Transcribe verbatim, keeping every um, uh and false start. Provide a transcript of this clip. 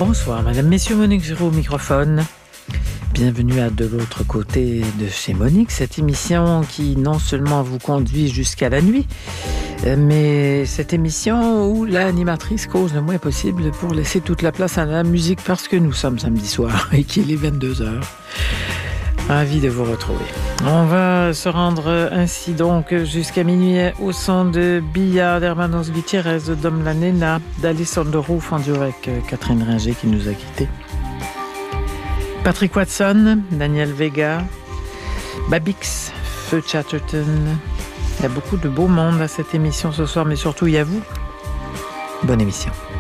Bonsoir, Madame, Messieurs, Monique Giraud au microphone. Bienvenue à De l'autre côté de chez Monique, cette émission qui non seulement vous conduit jusqu'à la nuit, mais cette émission où l'animatrice cause le moins possible pour laisser toute la place à la musique parce que nous sommes samedi soir et qu'il est vingt-deux heures. Ravi de vous retrouver. On va se rendre ainsi donc jusqu'à minuit au son de Bia, d'Hermanos Gutiérrez, de Dom La Nena, d'Alessandro Ruf en duo avec Catherine Ringer qui nous a quittés. Patrick Watson, Daniel Vega, Babix, Feu Chatterton. Il y a beaucoup de beau monde à cette émission ce soir, mais surtout il y a vous. Bonne émission.